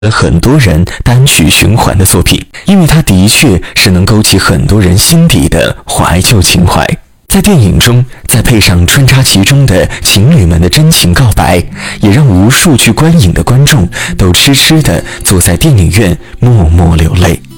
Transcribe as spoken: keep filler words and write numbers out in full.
很多人单曲循环的作品，因为它的确是能勾起很多人心底的怀旧情怀。在电影中再配上穿插其中的情侣们的真情告白，也让无数去观影的观众都痴痴地坐在电影院默默流泪。